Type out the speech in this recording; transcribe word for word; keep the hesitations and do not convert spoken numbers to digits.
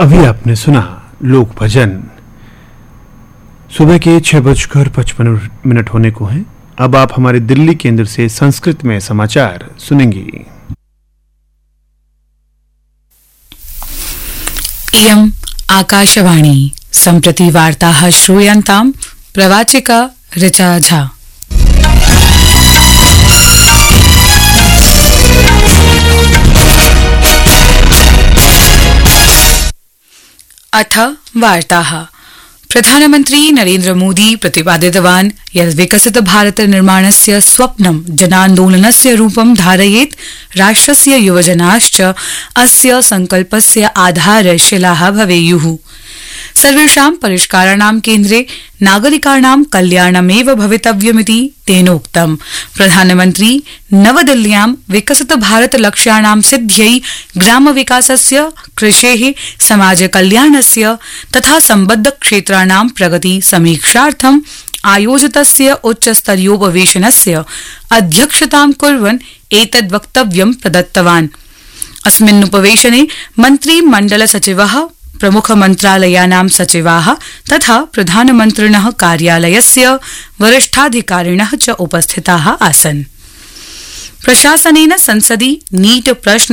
अभी आपने सुना लोक भजन। सुबह के छह बजकर पचपन मिनट होने को हैं। अब आप हमारे दिल्ली केंद्र से संस्कृत में समाचार सुनेंगी। इयम् आकाशवाणी सम्प्रति वार्ताः श्रूयन्ताम् प्रवाचिका ऋचा झा। अथ वार्ताः। प्रधानमन्त्री नरेन्द्र मोदी प्रतिपादितवान् यत् विकसित भारत निर्माणस्य स्वप्नं जनान्दोलनस्य रूपं धारयेत्। राष्ट्रस्य युवजनाश्च अस्य संकल्पस्य आधारशिलाः भवेयुः। सर्वेषां परिष्काराणां केन्द्रे नागरिकाणां कल्याणमेव भवितव्यमिति तेनोक्तम्। प्रधानमन्त्री नवदिल्ल्यां विकसित भारत लक्ष्याणां सिद्ध्यै ग्रामविकासस्य, कृषेः, समाजकल्याणस्य तथा सम्बद्ध क्षेत्राणां प्रगति समीक्षार्थं आयोजितस्य उच्चस्तरीयोपवेशनस्य अध्यक्षतां कुर्वन् एतद् वक्तव्यं प्रदत्तवान्। अस्मिन् उपवेशने मन्त्रिमण्डल सचिवः, प्रमुख मन्त्रालयानां सचिवाः तथा प्रधानमन्त्रिणः कार्यालयस्य वरिष्ठाधिकारिणः च उपस्थिताः आसन्। प्रशासनेन संसदि नीट प्रश्न